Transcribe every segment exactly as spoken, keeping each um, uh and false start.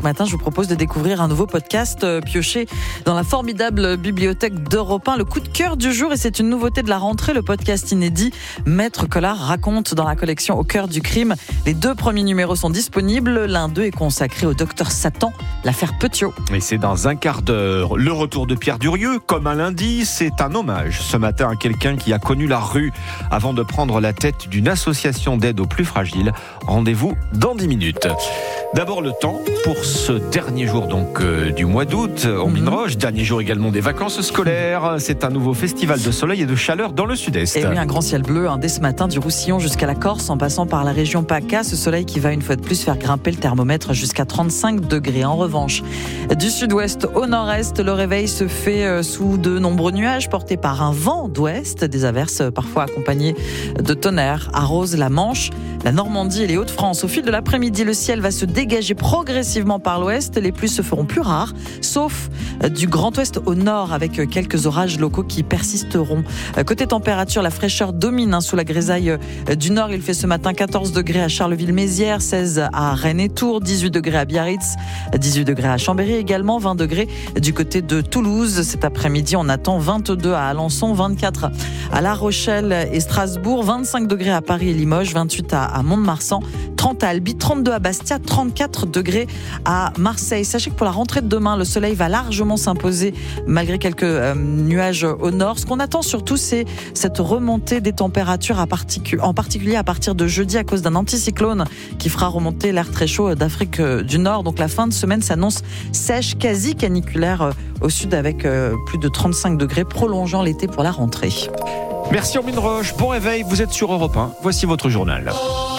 matin, je vous propose de découvrir un nouveau podcast euh, pioché dans la formidable bibliothèque d'Europe un. Le coup de cœur du jour, et c'est une nouveauté de la rentrée, le podcast inédit Maître Collard raconte dans la collection Au cœur du crime. Les deux premiers numéros sont disponibles. L'un d'eux est consacré au docteur Satan, l'affaire Petiot. Et c'est dans un quart d'heure. Le retour de Pierre Durieux, comme un lundi, c'est un hommage ce matin à quelqu'un qui a connu la rue avant de prendre la tête d'une association d'aide aux plus fragiles. Rendez-vous dans dix minutes. D'abord le temps pour ce dernier jour donc euh, du mois d'août, Ambline Roche, dernier jour également des vacances scolaires. C'est un nouveau festival de soleil et de chaleur dans le sud-est. Et oui, un grand ciel bleu hein, dès ce matin du Roussillon jusqu'à la Corse, en passant par la région PACA. Ce soleil qui va une fois de plus faire grimper le thermomètre jusqu'à trente-cinq degrés. En revanche, du sud-ouest au nord-est, le réveil se fait sous de nombreux nuages portés par un vent d'ouest. Des averses parfois accompagnées de tonnerre arrosent la Manche, la Normandie et les Hauts-de-France. Au fil de l'après-midi, le ciel va se dégager progressivement par l'ouest. Les pluies se feront plus rares, sauf du Grand Ouest au nord, avec quelques orages locaux qui persisteront. Côté température, la fraîcheur domine hein, sous la grisaille du nord. Il fait ce matin quatorze degrés à Charleville-Mézières, seize à Rennes et Tours, dix-huit degrés à Biarritz, dix-huit degrés à Chambéry également, vingt degrés du côté de Toulouse. Cet après-midi, on attend vingt-deux à Alençon, vingt-quatre à La Rochelle et Strasbourg, vingt-cinq degrés à Paris et Limoges, vingt-huit à Mont-de-Marsan, trente à Albi, trente-deux à Bastia, trente-quatre degrés à Marseille. Sachez que pour la rentrée de demain, le soleil va largement s'imposer malgré quelques euh, nuages au nord. Ce qu'on attend surtout, c'est cette remontée des températures, à particu- en particulier à partir de jeudi à cause d'un anticyclone qui fera remonter l'air très chaud d'Afrique du Nord. Donc la fin de semaine s'annonce sèche, quasi caniculaire euh, au sud avec euh, plus de trente-cinq degrés, prolongeant l'été pour la rentrée. Merci Ambline Roche, bon réveil, vous êtes sur Europe un. Voici votre journal.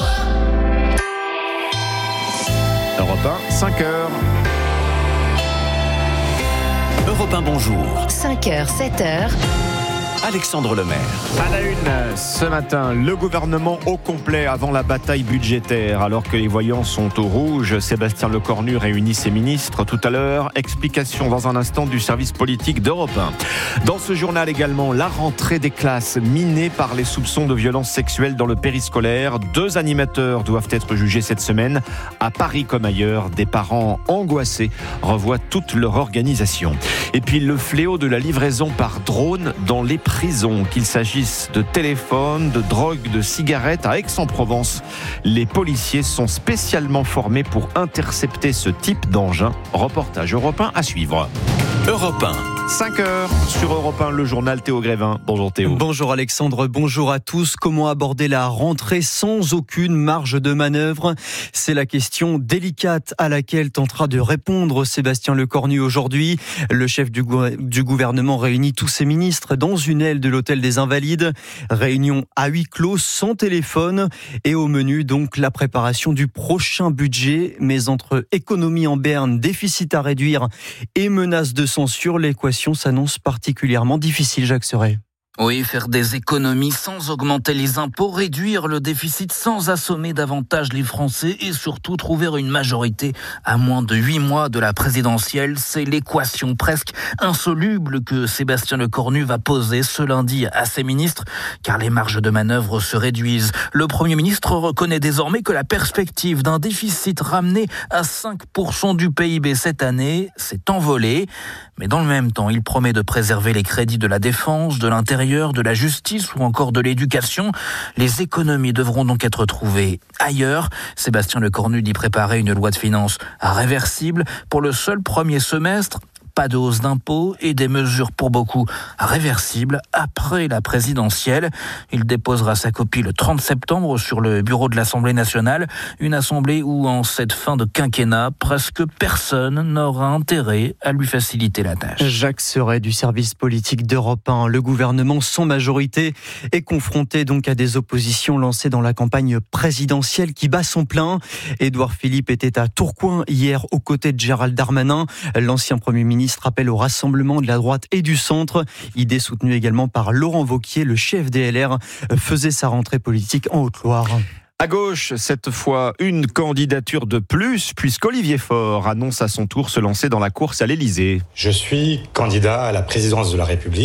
Europe un, cinq heures. Europe un, bonjour. cinq heures, sept heures. Alexandre Lemaire. À la une, ce matin, le gouvernement au complet avant la bataille budgétaire. Alors que les voyants sont au rouge, Sébastien Lecornu réunit ses ministres tout à l'heure. Explication dans un instant du service politique d'Europe un. Dans ce journal également, la rentrée des classes minée par les soupçons de violences sexuelles dans le périscolaire. Deux animateurs doivent être jugés cette semaine. À Paris comme ailleurs, des parents angoissés revoient toute leur organisation. Et puis le fléau de la livraison par drone dans les prison, qu'il s'agisse de téléphones, de drogue, de cigarettes. À Aix-en-Provence, les policiers sont spécialement formés pour intercepter ce type d'engin. Reportage Europe un à suivre. Europe un. cinq heures sur Europe un, le journal Théo Grévin. Bonjour Théo. Bonjour Alexandre, bonjour à tous. Comment aborder la rentrée sans aucune marge de manœuvre ? C'est la question délicate à laquelle tentera de répondre Sébastien Lecornu aujourd'hui. Le chef du, gou- du gouvernement réunit tous ses ministres dans une aile de l'hôtel des Invalides. Réunion à huis clos, sans téléphone. Et au menu, donc, la préparation du prochain budget. Mais entre économie en berne, déficit à réduire et menaces de censure, l'équation s'annonce particulièrement difficile, Jacques Serret. Oui, faire des économies sans augmenter les impôts, réduire le déficit sans assommer davantage les Français et surtout trouver une majorité à moins de huit mois de la présidentielle, c'est l'équation presque insoluble que Sébastien Lecornu va poser ce lundi à ses ministres, car les marges de manœuvre se réduisent. Le Premier ministre reconnaît désormais que la perspective d'un déficit ramené à cinq pour cent du P I B cette année s'est envolée. Mais dans le même temps, il promet de préserver les crédits de la défense, de l'intérieur, de la justice ou encore de l'éducation. Les économies devront donc être trouvées ailleurs. Sébastien Lecornu dit préparer une loi de finances réversible pour le seul premier semestre. Pas de hausse d'impôts et des mesures pour beaucoup réversibles après la présidentielle. Il déposera sa copie le trente septembre sur le bureau de l'Assemblée nationale. Une assemblée où, en cette fin de quinquennat, presque personne n'aura intérêt à lui faciliter la tâche. Jacques Serret du service politique d'Europe un. Le gouvernement sans majorité est confronté donc à des oppositions lancées dans la campagne présidentielle qui bat son plein. Édouard Philippe était à Tourcoing hier aux côtés de Gérald Darmanin. L'ancien Premier ministre rappelle au rassemblement de la droite et du centre. Idée soutenue également par Laurent Wauquiez, le chef des L R, faisait sa rentrée politique en Haute-Loire. À gauche, cette fois, une candidature de plus, puisqu'Olivier Faure annonce à son tour se lancer dans la course à l'Élysée. Je suis candidat à la présidence de la République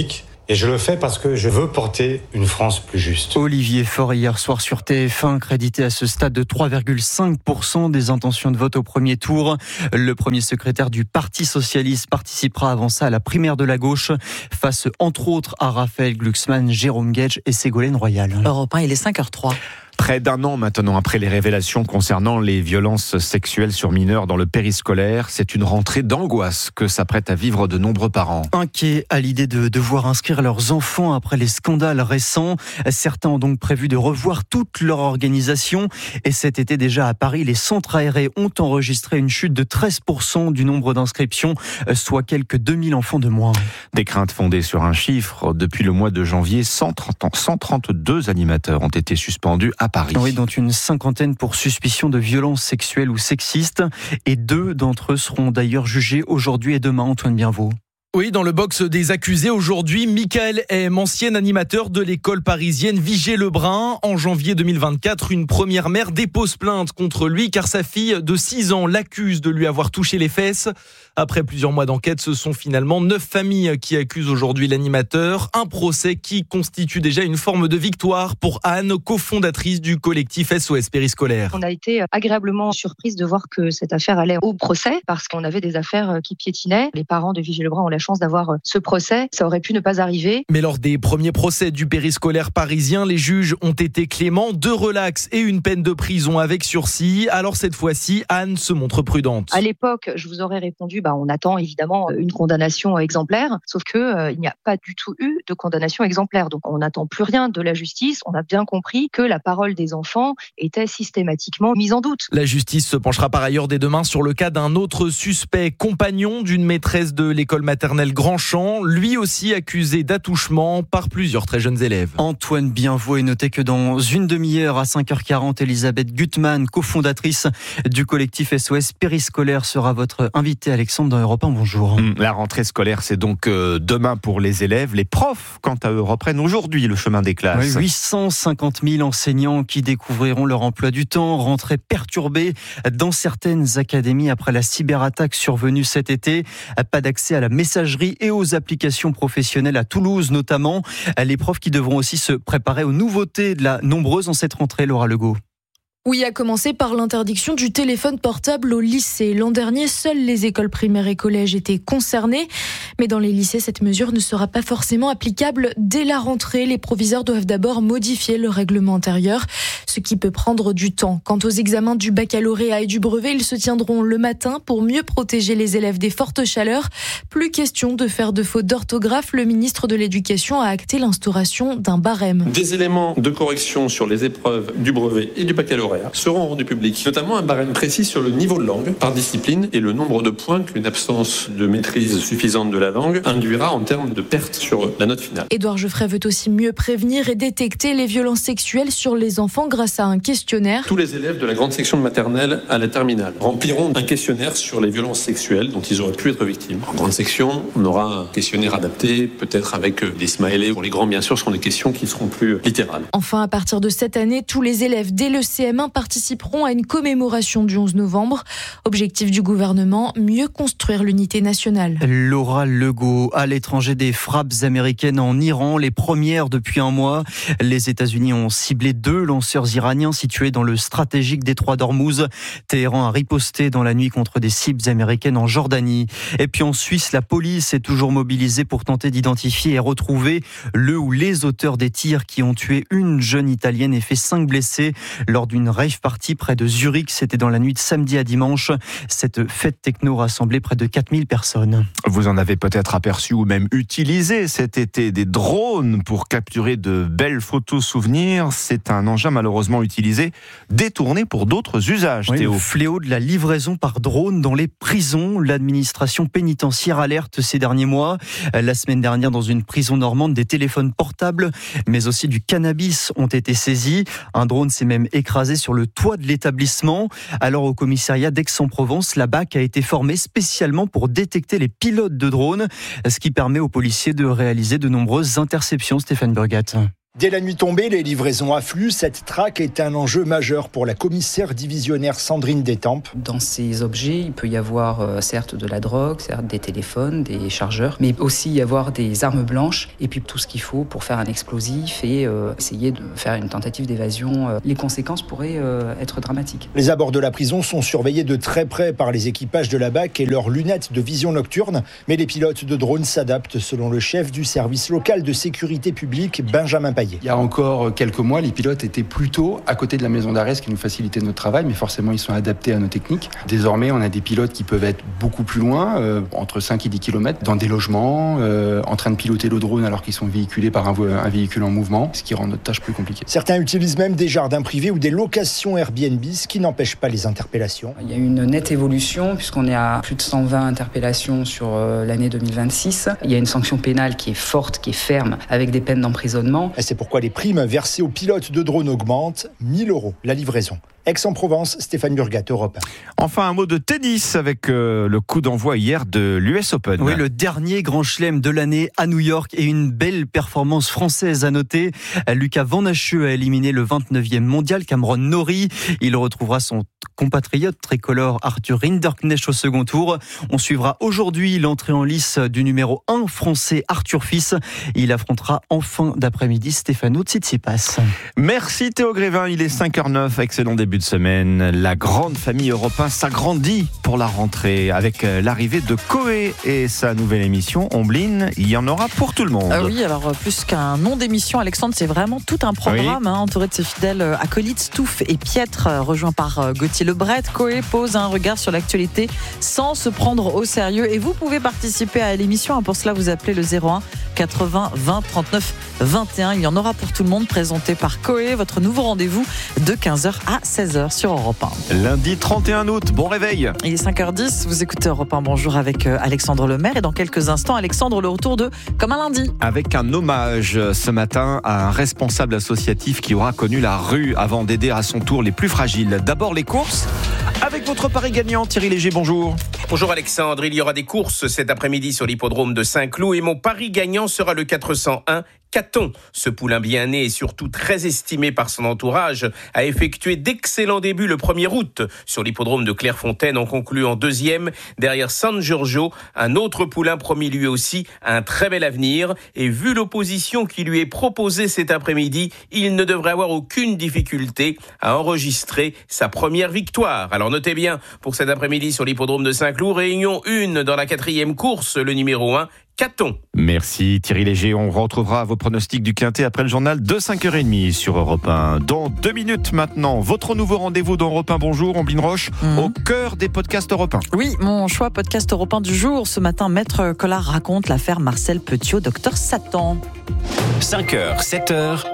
Et je le fais parce que je veux porter une France plus juste. Olivier Faure hier soir sur T F un, crédité à ce stade de trois virgule cinq pour cent des intentions de vote au premier tour. Le premier secrétaire du Parti socialiste participera avant ça à la primaire de la gauche, face entre autres à Raphaël Glucksmann, Jérôme Guedj et Ségolène Royal. Europe un, il est cinq heures trois. Près d'un an maintenant après les révélations concernant les violences sexuelles sur mineurs dans le périscolaire, c'est une rentrée d'angoisse que s'apprêtent à vivre de nombreux parents. Inquiets à l'idée de devoir inscrire leurs enfants après les scandales récents, certains ont donc prévu de revoir toute leur organisation. Et cet été déjà à Paris, les centres aérés ont enregistré une chute de treize pour cent du nombre d'inscriptions, soit quelques deux mille enfants de moins. Des craintes fondées sur un chiffre. Depuis le mois de janvier, cent trente-deux animateurs ont été suspendus à Paris. Oui, dont une cinquantaine pour suspicion de violences sexuelles ou sexistes. Et deux d'entre eux seront d'ailleurs jugés aujourd'hui et demain, Antoine Bienvaux. Oui, dans le box des accusés aujourd'hui, Michael M, ancien animateur de l'école parisienne Vigée-Lebrun. En janvier deux mille vingt-quatre, une première mère dépose plainte contre lui car sa fille de six ans l'accuse de lui avoir touché les fesses. Après plusieurs mois d'enquête, ce sont finalement neuf familles qui accusent aujourd'hui l'animateur. Un procès qui constitue déjà une forme de victoire pour Anne, cofondatrice du collectif S O S Périscolaire. On a été agréablement surprise de voir que cette affaire allait au procès parce qu'on avait des affaires qui piétinaient. Les parents de Vigée-Lebrun ont la chance d'avoir ce procès. Ça aurait pu ne pas arriver. Mais lors des premiers procès du périscolaire parisien, les juges ont été cléments, deux relax et une peine de prison avec sursis. Alors cette fois-ci, Anne se montre prudente. À l'époque, je vous aurais répondu, bah, on attend évidemment une condamnation exemplaire, sauf que euh, il n'y a pas du tout eu de condamnation exemplaire. Donc on n'attend plus rien de la justice. On a bien compris que la parole des enfants était systématiquement mise en doute. La justice se penchera par ailleurs dès demain sur le cas d'un autre suspect, compagnon d'une maîtresse de l'école maternelle Grandchamp, lui aussi accusé d'attouchement par plusieurs très jeunes élèves. Antoine Bienvaux, et notez que dans une demi-heure à cinq heures quarante, Elisabeth Gutmann, cofondatrice du collectif S O S Périscolaire, sera votre invitée. Alexandre dans Europe un, bonjour. La rentrée scolaire, c'est donc demain pour les élèves. Les profs, quant à eux, reprennent aujourd'hui le chemin des classes. Oui, huit cent cinquante mille enseignants qui découvriront leur emploi du temps. Rentrée perturbée dans certaines académies après la cyberattaque survenue cet été. Pas d'accès à la messagerie et aux applications professionnelles à Toulouse notamment. Les profs qui devront aussi se préparer aux nouveautés de la nombreuse en cette rentrée, Laura Legault. Oui, à commencer par l'interdiction du téléphone portable au lycée. L'an dernier, seules les écoles primaires et collèges étaient concernées. Mais dans les lycées, cette mesure ne sera pas forcément applicable dès la rentrée. Les proviseurs doivent d'abord modifier le règlement intérieur, ce qui peut prendre du temps. Quant aux examens du baccalauréat et du brevet, ils se tiendront le matin pour mieux protéger les élèves des fortes chaleurs. Plus question de faire de fautes d'orthographe. Le ministre de l'Éducation a acté l'instauration d'un barème. Des éléments de correction sur les épreuves du brevet et du baccalauréat seront rendus publics, notamment un barème précis sur le niveau de langue par discipline et le nombre de points qu'une absence de maîtrise suffisante de la langue induira en termes de perte sur la note finale. Édouard Geoffrey veut aussi mieux prévenir et détecter les violences sexuelles sur les enfants grâce à un questionnaire. Tous les élèves de la grande section de maternelle à la terminale rempliront un questionnaire sur les violences sexuelles dont ils auraient pu être victimes. En grande section, on aura un questionnaire adapté, peut-être avec des smileys. Pour les grands, bien sûr, ce seront des questions qui seront plus littérales. Enfin, à partir de cette année, tous les élèves dès le C M un participeront à une commémoration du onze novembre. Objectif du gouvernement, mieux construire l'unité nationale. Laura Legault, à l'étranger, des frappes américaines en Iran, les premières depuis un mois. Les États-Unis ont ciblé deux lanceurs iraniens situés dans le stratégique détroit d'Ormuz. Téhéran a riposté dans la nuit contre des cibles américaines en Jordanie. Et puis en Suisse, la police est toujours mobilisée pour tenter d'identifier et retrouver le ou les auteurs des tirs qui ont tué une jeune Italienne et fait cinq blessés lors d'une rave party près de Zurich. C'était dans la nuit de samedi à dimanche. Cette fête techno rassemblait près de quatre mille personnes. Vous en avez peut-être aperçu ou même utilisé cet été des drones pour capturer de belles photos souvenirs. C'est un engin malheureusement utilisé, détourné pour d'autres usages. Oui, Théo. Le fléau de la livraison par drone dans les prisons. L'administration pénitentiaire alerte ces derniers mois. La semaine dernière, dans une prison normande, des téléphones portables, mais aussi du cannabis ont été saisis. Un drone s'est même écrasé sur le toit de l'établissement. Alors au commissariat d'Aix-en-Provence, la B A C a été formée spécialement pour détecter les pilotes de drones, ce qui permet aux policiers de réaliser de nombreuses interceptions. Stéphane Burgat. Dès la nuit tombée, les livraisons affluent. Cette traque est un enjeu majeur pour la commissaire divisionnaire Sandrine Détampes. Dans ces objets, il peut y avoir euh, certes de la drogue, certes des téléphones, des chargeurs, mais aussi y avoir des armes blanches et puis tout ce qu'il faut pour faire un explosif et euh, essayer de faire une tentative d'évasion. Euh, les conséquences pourraient euh, être dramatiques. Les abords de la prison sont surveillés de très près par les équipages de la B A C et leurs lunettes de vision nocturne, mais les pilotes de drones s'adaptent selon le chef du service local de sécurité publique, Benjamin Payet. Il y a encore quelques mois, les pilotes étaient plutôt à côté de la maison d'arrêt, ce qui nous facilitait notre travail, mais forcément ils sont adaptés à nos techniques. Désormais, on a des pilotes qui peuvent être beaucoup plus loin, euh, entre cinq et dix kilomètres, dans des logements, euh, en train de piloter le drone alors qu'ils sont véhiculés par un, un véhicule en mouvement, ce qui rend notre tâche plus compliquée. Certains utilisent même des jardins privés ou des locations Airbnb, ce qui n'empêche pas les interpellations. Il y a une nette évolution puisqu'on est à plus de cent vingt interpellations sur euh, l'année deux mille vingt-six. Il y a une sanction pénale qui est forte, qui est ferme, avec des peines d'emprisonnement. Et c'est pourquoi les primes versées aux pilotes de drones augmentent. mille euros la livraison. Aix-en-Provence, Stéphane Burgat, Europe un. Enfin, un mot de tennis avec euh, le coup d'envoi hier de l'U S Open. Oui, le dernier grand chelem de l'année à New York et une belle performance française à noter. Lucas Van Hacheux a éliminé le vingt-neuvième mondial Cameron Norrie. Il retrouvera son compatriote tricolore Arthur Rinderknecht au second tour. On suivra aujourd'hui l'entrée en lice du numéro un français Arthur Fils. Il affrontera en fin d'après-midi Stefano Tsitsipas. Merci Théo Grévin, il est cinq heures neuf, excellent début de semaine. La grande famille Europe un s'agrandit pour la rentrée avec l'arrivée de Coé et sa nouvelle émission Ombline. Il y en aura pour tout le monde. Ah oui, alors plus qu'un nom d'émission, Alexandre, c'est vraiment tout un programme, oui. hein, entouré de ses fidèles acolytes Stouff et Pietre, rejoint par Gauthier Lebret. Coé pose un regard sur l'actualité sans se prendre au sérieux et vous pouvez participer à l'émission. Pour cela, vous appelez le zéro un quatre-vingts vingt trente-neuf vingt et un. Il y en aura pour tout le monde, présenté par Coé. Votre nouveau rendez-vous de quinze heures à seize heures sur Europe un. Lundi trente et un août, bon réveil. Il est cinq heures dix, vous écoutez Europe un, bonjour avec Alexandre Lemaire. Et dans quelques instants, Alexandre, le retour de Comme un lundi. Avec un hommage ce matin à un responsable associatif qui aura connu la rue avant d'aider à son tour les plus fragiles. D'abord les courses, avec votre pari gagnant, Thierry Léger, bonjour. Bonjour Alexandre, il y aura des courses cet après-midi sur l'hippodrome de Saint-Cloud et mon pari gagnant sera le quatre cent un Caton. Ce poulain bien né et surtout très estimé par son entourage a effectué d'excellents débuts le premier août sur l'hippodrome de Clairefontaine en concluant deuxième derrière San Giorgio, un autre poulain promis lui aussi à un très bel avenir et vu l'opposition qui lui est proposée cet après-midi, il ne devrait avoir aucune difficulté à enregistrer sa première victoire. Alors notez bien pour cet après-midi sur l'hippodrome de Saint-Cloud, réunion un dans la quatrième course, le numéro un. Caton. Merci Thierry Léger. On retrouvera vos pronostics du Quintet après le journal de cinq heures trente sur Europe un. Dans deux minutes maintenant, votre nouveau rendez-vous dans Europe un. Bonjour, Ombline Roche, mmh. au cœur des podcasts Europe un. Oui, mon choix podcast Europe un du jour. Ce matin, Maître Collard raconte l'affaire Marcel Petiot, docteur Satan. cinq heures, sept heures.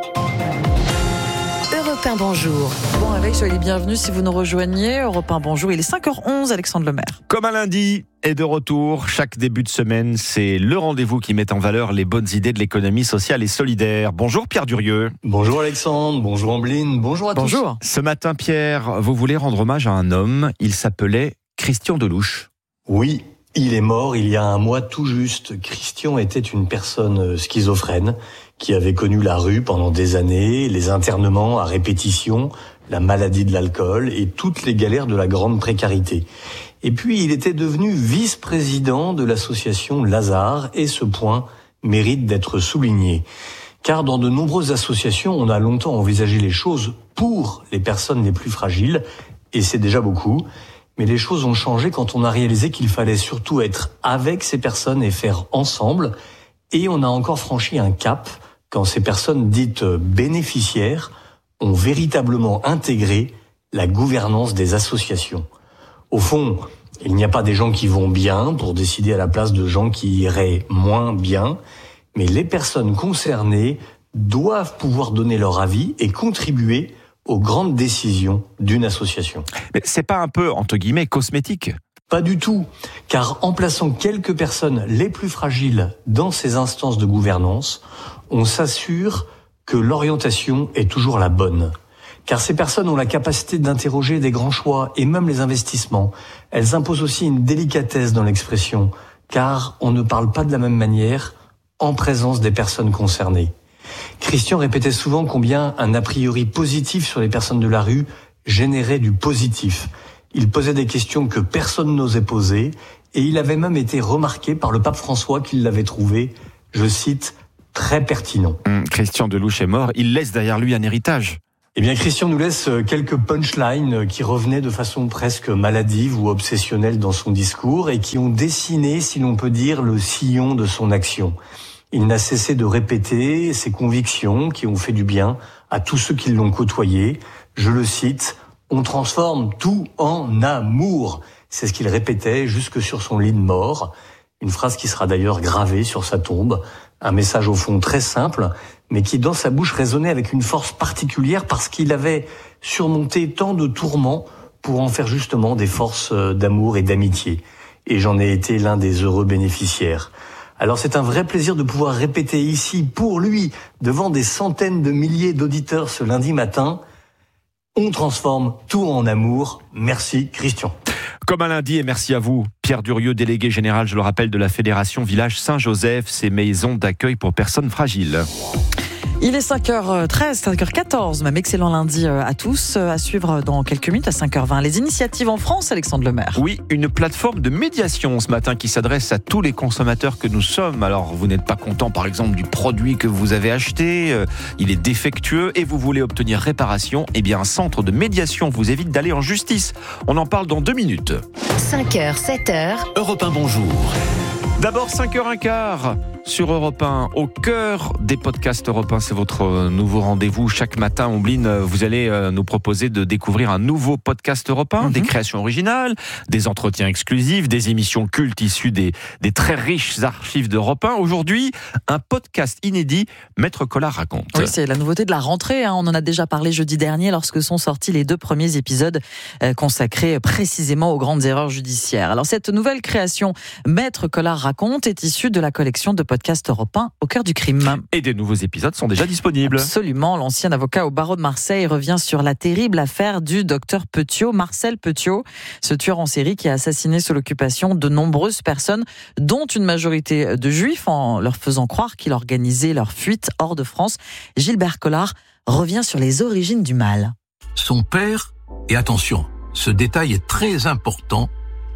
Europe un, bonjour. Bon réveil, soyez les bienvenus si vous nous rejoignez. Europe un, bonjour. Il est cinq heures onze, Alexandre Lemaire. Comme un lundi et de retour, chaque début de semaine, c'est le rendez-vous qui met en valeur les bonnes idées de l'économie sociale et solidaire. Bonjour Pierre Durieux. Bonjour Alexandre, bonjour Ombline, bonjour à bonjour. tous. Ce matin Pierre, vous voulez rendre hommage à un homme, il s'appelait Christian Delouche. Oui, il est mort il y a un mois tout juste. Christian était une personne schizophrène qui avait connu la rue pendant des années, les internements à répétition, la maladie de l'alcool et toutes les galères de la grande précarité. Et puis il était devenu vice-président de l'association Lazare et ce point mérite d'être souligné. Car dans de nombreuses associations, on a longtemps envisagé les choses pour les personnes les plus fragiles et c'est déjà beaucoup. Mais les choses ont changé quand on a réalisé qu'il fallait surtout être avec ces personnes et faire ensemble. Et on a encore franchi un cap quand ces personnes dites bénéficiaires ont véritablement intégré la gouvernance des associations. Au fond, il n'y a pas des gens qui vont bien pour décider à la place de gens qui iraient moins bien, mais les personnes concernées doivent pouvoir donner leur avis et contribuer aux grandes décisions d'une association. Mais c'est pas un peu, entre guillemets, cosmétique ? Pas du tout, car en plaçant quelques personnes les plus fragiles dans ces instances de gouvernance, on s'assure que l'orientation est toujours la bonne. Car ces personnes ont la capacité d'interroger des grands choix et même les investissements. Elles imposent aussi une délicatesse dans l'expression, car on ne parle pas de la même manière en présence des personnes concernées. Christian répétait souvent combien un a priori positif sur les personnes de la rue générait du positif. Il posait des questions que personne n'osait poser et il avait même été remarqué par le pape François qui l'avait trouvé, je cite, très pertinent. Mmh, Christian Delouche est mort, il laisse derrière lui un héritage. Eh bien, Christian nous laisse quelques punchlines qui revenaient de façon presque maladive ou obsessionnelle dans son discours et qui ont dessiné, si l'on peut dire, le sillon de son action. Il n'a cessé de répéter ses convictions qui ont fait du bien à tous ceux qui l'ont côtoyé. Je le cite, « On transforme tout en amour ». C'est ce qu'il répétait jusque sur son lit de mort. Une phrase qui sera d'ailleurs gravée sur sa tombe. Un message au fond très simple, mais qui dans sa bouche résonnait avec une force particulière parce qu'il avait surmonté tant de tourments pour en faire justement des forces d'amour et d'amitié. Et j'en ai été l'un des heureux bénéficiaires. Alors c'est un vrai plaisir de pouvoir répéter ici, pour lui, devant des centaines de milliers d'auditeurs ce lundi matin, on transforme tout en amour. Merci Christian. Comme un lundi, et merci à vous, Pierre Durieux, délégué général, je le rappelle, de la Fédération Village Saint-Joseph, ces maisons d'accueil pour personnes fragiles. Il est cinq heures treize, cinq heures quatorze, même excellent lundi à tous. À suivre dans quelques minutes à cinq heures vingt. Les initiatives en France, Alexandre Lemaire. Oui, une plateforme de médiation ce matin qui s'adresse à tous les consommateurs que nous sommes. Alors, vous n'êtes pas content, par exemple, du produit que vous avez acheté, euh, il est défectueux et vous voulez obtenir réparation. Eh bien, un centre de médiation vous évite d'aller en justice. On en parle dans deux minutes. cinq heures, sept heures. Europe un, bonjour. D'abord, cinq heures quinze sur Europe un, au cœur des podcasts Europe un. C'est votre nouveau rendez-vous. Chaque matin, Ombline, vous allez nous proposer de découvrir un nouveau podcast Europe un, mm-hmm. des créations originales, des entretiens exclusifs, des émissions cultes issues des, des très riches archives d'Europe un. Aujourd'hui, un podcast inédit, Maître Collard raconte. Oui, c'est la nouveauté de la rentrée. Hein. On en a déjà parlé jeudi dernier lorsque sont sortis les deux premiers épisodes euh, consacrés précisément aux grandes erreurs judiciaires. Alors, cette nouvelle création, Maître Collard raconte, est issue de la collection de podcasts Europe un au cœur du crime. Et des nouveaux épisodes sont déjà disponibles. Absolument. L'ancien avocat au barreau de Marseille revient sur la terrible affaire du docteur Petiot, Marcel Petiot, ce tueur en série qui a assassiné sous l'occupation de nombreuses personnes, dont une majorité de juifs, en leur faisant croire qu'il organisait leur fuite hors de France. Gilbert Collard revient sur les origines du mal. Son père, et attention, ce détail est très important,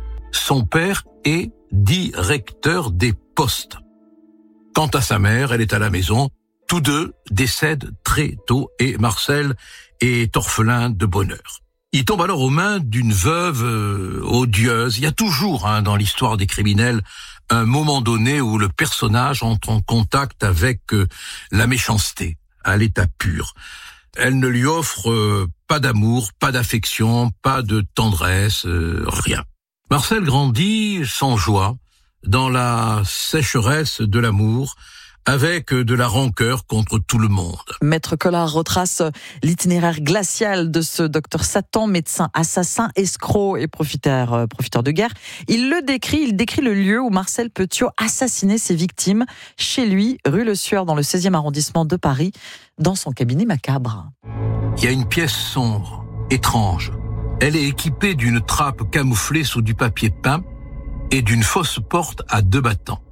son père est directeur des postes. Quant à sa mère, elle est à la maison. Tous deux décèdent très tôt et Marcel est orphelin de bonheur. Il tombe alors aux mains d'une veuve euh, odieuse. Il y a toujours, hein, dans l'histoire des criminels, un moment donné où le personnage entre en contact avec euh, la méchanceté, à l'état pur. Elle ne lui offre euh, pas d'amour, pas d'affection, pas de tendresse, euh, rien. Marcel grandit sans joie, dans la sécheresse de l'amour, avec de la rancœur contre tout le monde. Maître Collard retrace l'itinéraire glacial de ce docteur Satan, médecin, assassin, escroc et profiteur, euh, profiteur de guerre. Il le décrit, il décrit le lieu où Marcel Petiot assassinait ses victimes, chez lui, rue Le Sueur, dans le seizième arrondissement de Paris, dans son cabinet macabre. Il y a une pièce sombre, étrange. Elle est équipée d'une trappe camouflée sous du papier peint et d'une fausse porte à deux battants.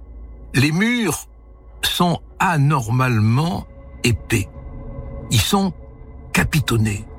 Les murs sont anormalement épais. Ils sont capitonnés,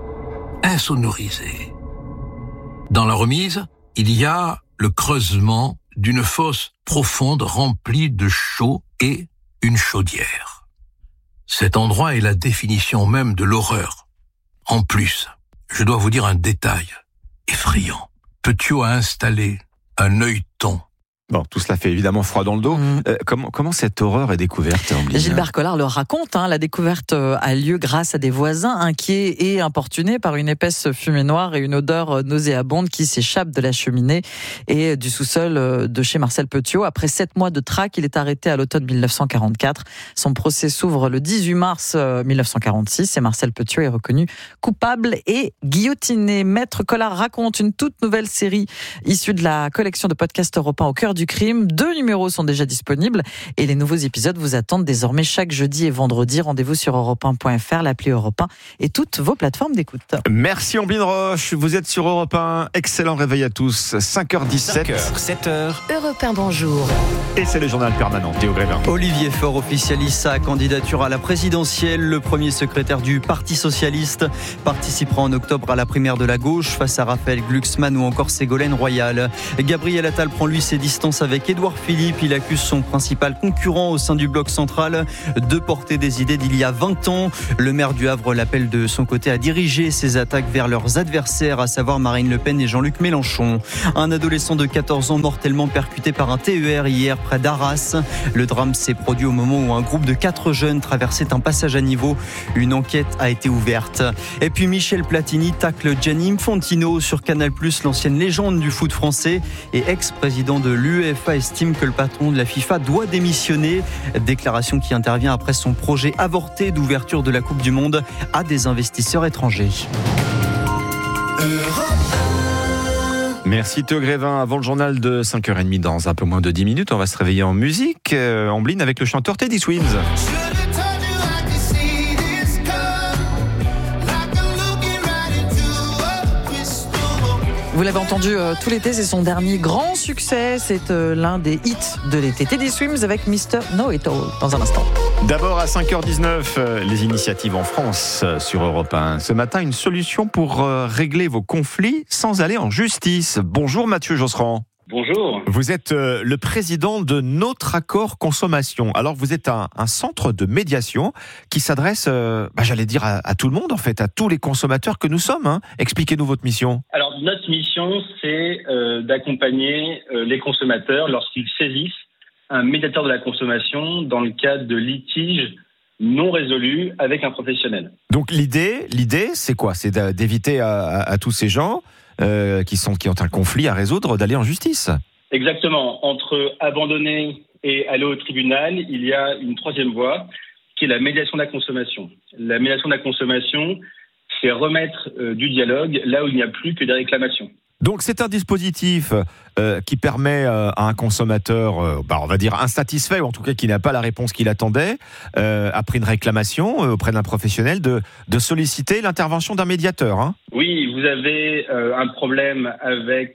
insonorisés. Dans la remise, il y a le creusement d'une fosse profonde remplie de chaux et une chaudière. Cet endroit est la définition même de l'horreur. En plus, je dois vous dire un détail effrayant. Petiot a installé un œilleton. Bon, tout cela fait évidemment froid dans le dos. Mmh. Euh, comment, comment cette horreur est découverte, Ombline ? Gilbert Collard le raconte. Hein, la découverte a lieu grâce à des voisins inquiets et importunés par une épaisse fumée noire et une odeur nauséabonde qui s'échappe de la cheminée et du sous-sol de chez Marcel Petiot. Après sept mois de traque, il est arrêté à l'automne dix-neuf cent quarante-quatre. Son procès s'ouvre le dix-huit mars dix-neuf cent quarante-six et Marcel Petiot est reconnu coupable et guillotiné. Maître Collard raconte, une toute nouvelle série issue de la collection de podcasts Europe un au cœur du crime. Deux numéros sont déjà disponibles et les nouveaux épisodes vous attendent désormais chaque jeudi et vendredi. Rendez-vous sur europe un point f r, l'appli Europe un et toutes vos plateformes d'écoute. Merci Omblin Roche, vous êtes sur Europe un. Excellent réveil à tous, cinq heures dix-sept. cinq heures, sept heures. Europe un, bonjour. Et c'est le journal permanent, Théo Grévin. Olivier Faure officialise sa candidature à la présidentielle. Le premier secrétaire du Parti Socialiste participera en octobre à la primaire de la gauche face à Raphaël Glucksmann ou encore Ségolène Royal. Gabriel Attal prend lui ses distances avec Édouard Philippe. Il accuse son principal concurrent au sein du bloc central de porter des idées d'il y a vingt ans. Le maire du Havre l'appelle de son côté à diriger ses attaques vers leurs adversaires, à savoir Marine Le Pen et Jean-Luc Mélenchon. Un adolescent de quatorze ans mortellement percuté par un T E R hier près d'Arras. Le drame s'est produit au moment où un groupe de quatre jeunes traversait un passage à niveau. Une enquête a été ouverte. Et puis Michel Platini tacle Gianni Infantino sur Canal plus. L'ancienne légende du foot français et ex-président de l'UEFA estime que le patron de la FIFA doit démissionner. Déclaration qui intervient après son projet avorté d'ouverture de la Coupe du Monde à des investisseurs étrangers. Merci Théo Grévin. Avant le journal de cinq heures trente, dans un peu moins de dix minutes, on va se réveiller en musique. Euh, en Blin avec le chanteur Teddy Swims. Vous l'avez entendu euh, tout l'été, c'est son dernier grand succès. C'est euh, l'un des hits de l'été. Teddy Swims avec mister Know It All dans un instant. D'abord à cinq heures dix-neuf, euh, les initiatives en France euh, sur Europe un. Ce matin, une solution pour euh, régler vos conflits sans aller en justice. Bonjour Mathieu Josserand. Bonjour. Vous êtes euh, le président de Notre Accord Consommation. Alors vous êtes un, un centre de médiation qui s'adresse, euh, bah, j'allais dire à, à tout le monde en fait, à tous les consommateurs que nous sommes. Hein. Expliquez-nous votre mission. Alors notre mission, c'est euh, d'accompagner euh, les consommateurs lorsqu'ils saisissent un médiateur de la consommation dans le cadre de litiges non résolus avec un professionnel. Donc l'idée, l'idée, c'est quoi ? C'est d'éviter à, à, à tous ces gens euh, qui sont qui ont un conflit à résoudre d'aller en justice. Exactement. Entre abandonner et aller au tribunal, il y a une troisième voie qui est la médiation de la consommation. La médiation de la consommation, c'est remettre euh, du dialogue là où il n'y a plus que des réclamations. Donc c'est un dispositif euh, qui permet euh, à un consommateur, euh, bah, on va dire insatisfait, ou en tout cas qui n'a pas la réponse qu'il attendait, euh, après une réclamation euh, auprès d'un professionnel, de, de solliciter l'intervention d'un médiateur. Hein. Oui, vous avez euh, un problème avec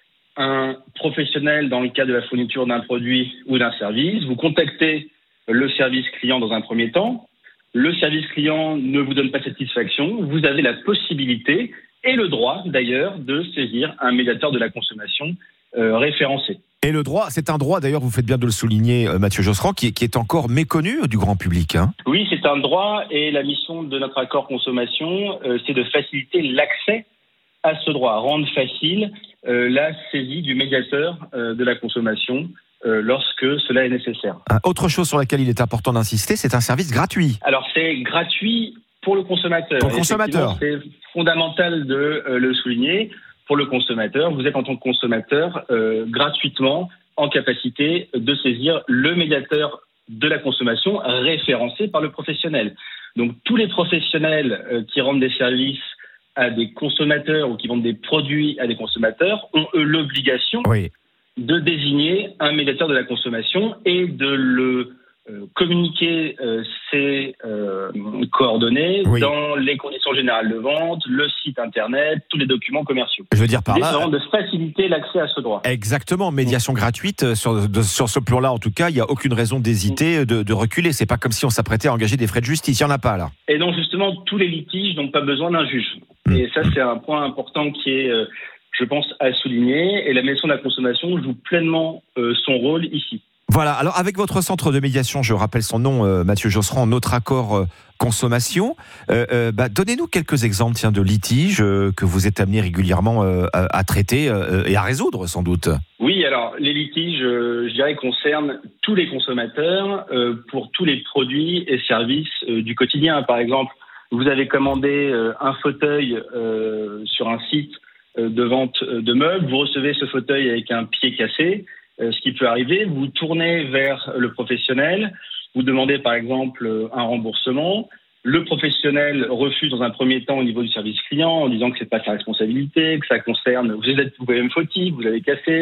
un professionnel dans le cadre de la fourniture d'un produit ou d'un service. Vous contactez le service client dans un premier temps. Le service client ne vous donne pas satisfaction. Vous avez la possibilité et le droit, d'ailleurs, de saisir un médiateur de la consommation euh, référencé. Et le droit, c'est un droit, d'ailleurs, vous faites bien de le souligner, euh, Mathieu Josserand, qui, qui est encore méconnu du grand public. Hein. Oui, c'est un droit, et la mission de notre accord consommation, euh, c'est de faciliter l'accès à ce droit, rendre facile euh, la saisie du médiateur euh, de la consommation euh, lorsque cela est nécessaire. Ah, autre chose sur laquelle il est important d'insister, c'est un service gratuit. Alors, c'est gratuit pour le consommateur. Pour le consommateur. C'est fondamental de euh, le souligner. Pour le consommateur, vous êtes en tant que consommateur euh, gratuitement en capacité de saisir le médiateur de la consommation référencé par le professionnel. Donc tous les professionnels euh, qui rendent des services à des consommateurs ou qui vendent des produits à des consommateurs ont eux l'obligation oui. de désigner un médiateur de la consommation et de le Euh, communiquer euh, ses euh, coordonnées oui. dans les conditions générales de vente, le site internet, tous les documents commerciaux. Je veux dire par là, de faciliter l'accès à ce droit. Exactement, médiation mmh. gratuite sur, de, sur ce plan-là. En tout cas, il n'y a aucune raison d'hésiter, mmh. de, de reculer. C'est pas comme si on s'apprêtait à engager des frais de justice. Il y en a pas là. Et donc justement, tous les litiges n'ont pas besoin d'un juge. Mmh. Et ça, c'est un point important qui est, euh, je pense, à souligner. Et la médiation de la consommation joue pleinement euh, son rôle ici. Voilà, alors avec votre centre de médiation, je rappelle son nom, euh, Mathieu Josserand, Notre Accord euh, Consommation, euh, euh, bah, donnez-nous quelques exemples tiens, de litiges euh, que vous êtes amenés régulièrement euh, à, à traiter euh, et à résoudre sans doute. Oui, alors les litiges, euh, je dirais, concernent tous les consommateurs euh, pour tous les produits et services euh, du quotidien. Par exemple, vous avez commandé euh, un fauteuil euh, sur un site euh, de vente de meubles, vous recevez ce fauteuil avec un pied cassé. Euh, ce qui peut arriver, vous tournez vers le professionnel, vous demandez par exemple un remboursement, le professionnel refuse dans un premier temps au niveau du service client en disant que c'est pas sa responsabilité, que ça concerne, vous êtes vous-même fautif, vous avez cassé,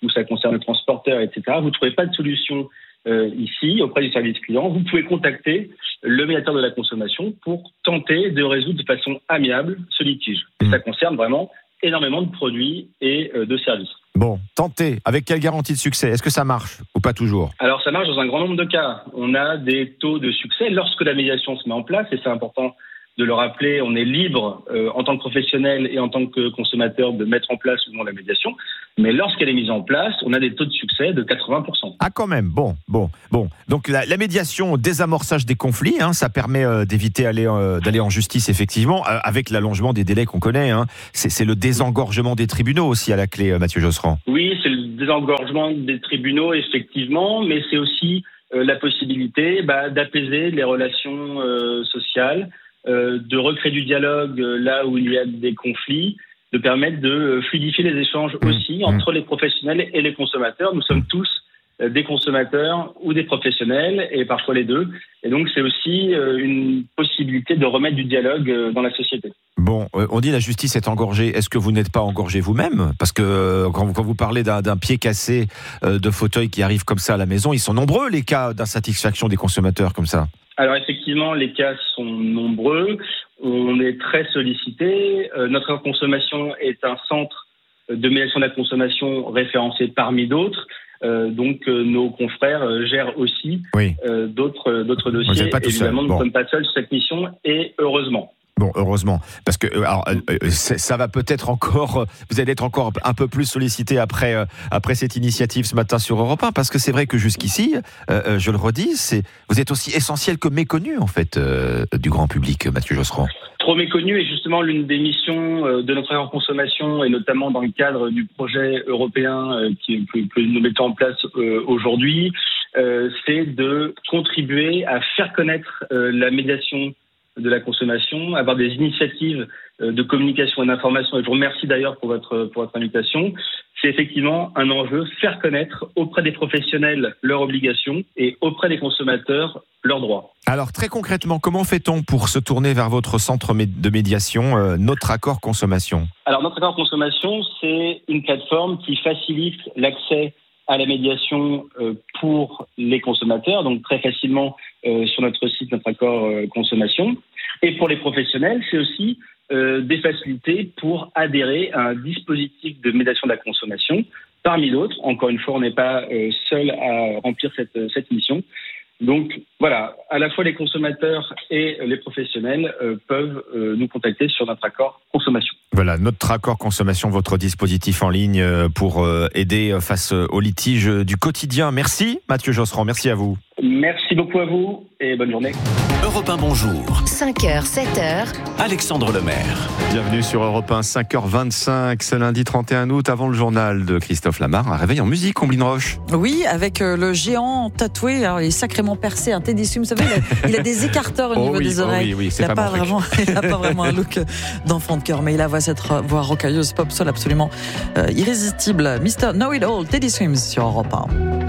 ou ça concerne le transporteur, et cetera, vous ne trouvez pas de solution euh, ici, auprès du service client, vous pouvez contacter le médiateur de la consommation pour tenter de résoudre de façon amiable ce litige. Et ça concerne vraiment énormément de produits et euh, de services. Bon, tentez. Avec quelle garantie de succès ? Est-ce que ça marche ou pas toujours ? Alors, ça marche dans un grand nombre de cas. On a des taux de succès lorsque la médiation se met en place, et c'est important de le rappeler, on est libre euh, en tant que professionnel et en tant que consommateur de mettre en place ou non la médiation. Mais lorsqu'elle est mise en place, on a des taux de succès de quatre-vingts pour cent. Ah, quand même. Bon, bon, bon. Donc la, la médiation, désamorçage des conflits, hein, ça permet euh, d'éviter aller, euh, d'aller en justice, effectivement, euh, avec l'allongement des délais qu'on connaît. Hein. C'est, c'est le désengorgement des tribunaux aussi à la clé, euh, Mathieu Josserand. Oui, c'est le désengorgement des tribunaux, effectivement, mais c'est aussi euh, la possibilité bah, d'apaiser les relations euh, sociales, Euh, de recréer du dialogue euh, là où il y a des conflits, de permettre de euh, fluidifier les échanges mmh. aussi mmh. entre les professionnels et les consommateurs. Nous sommes tous euh, des consommateurs ou des professionnels, et parfois les deux. Et donc, c'est aussi euh, une possibilité de remettre du dialogue euh, dans la société. Bon, euh, on dit la justice est engorgée. Est-ce que vous n'êtes pas engorgé vous-même ? Parce que euh, quand, quand vous parlez d'un, d'un pied cassé euh, de fauteuil qui arrive comme ça à la maison, ils sont nombreux les cas d'insatisfaction des consommateurs comme ça. Alors effectivement, les cas sont nombreux, on est très sollicité. Euh, notre accord consommation est un centre de médiation de la consommation référencé parmi d'autres. Euh, donc euh, nos confrères euh, gèrent aussi oui. euh, d'autres, d'autres dossiers. Vous n'êtes pas tout seul. Évidemment, nous ne bon. sommes pas seuls sur cette mission, et heureusement. Bon, heureusement, parce que alors euh, ça va peut-être encore, vous allez être encore un peu plus sollicité après euh, après cette initiative ce matin sur Europe un, parce que c'est vrai que jusqu'ici, euh, je le redis, c'est vous êtes aussi essentiel que méconnu en fait euh, du grand public, Mathieu Josserand. Trop méconnu, et justement l'une des missions euh, de notre accord consommation, et notamment dans le cadre du projet européen euh, qui, que, que nous mettons en place euh, aujourd'hui, euh, c'est de contribuer à faire connaître euh, la médiation de la consommation, avoir des initiatives de communication et d'information. Et je vous remercie d'ailleurs pour votre, pour votre invitation. C'est effectivement un enjeu, faire connaître auprès des professionnels leurs obligations et auprès des consommateurs leurs droits. Alors très concrètement, comment fait-on pour se tourner vers votre centre de médiation, euh, Notre Accord Consommation ? Alors Notre Accord Consommation, c'est une plateforme qui facilite l'accès à la médiation euh, pour les consommateurs, donc très facilement euh, sur notre site, notre accord euh, consommation. Et pour les professionnels, c'est aussi euh, des facilités pour adhérer à un dispositif de médiation de la consommation. Parmi d'autres, encore une fois, on n'est pas euh, seul à remplir cette, cette mission. Donc voilà, à la fois les consommateurs et les professionnels euh, peuvent euh, nous contacter sur notre accord consommation. Voilà, Notre Accord Consommation, votre dispositif en ligne pour euh, aider face aux litiges du quotidien. Merci Mathieu Josserand, merci à vous. Merci beaucoup à vous et bonne journée. Europe un, bonjour. cinq heures, sept heures. Alexandre Lemaire. Bienvenue sur Europe un, cinq heures vingt-cinq, ce lundi trente et un août, avant le journal de Christophe Lamar. Un réveil en musique, Omblin Roche. Oui, avec le géant tatoué, alors il est sacrément percé, un Teddy Swims, vous savez, il a, il a des écarteurs au oh niveau oui, des oreilles. Oh oui, oui, c'est il n'a pas, pas, vraiment, il a pas vraiment un look d'enfant de cœur, mais il a cette voix rocailleuse, pop soul absolument euh, irrésistible. mister Know It All, Teddy Swims sur Europe un.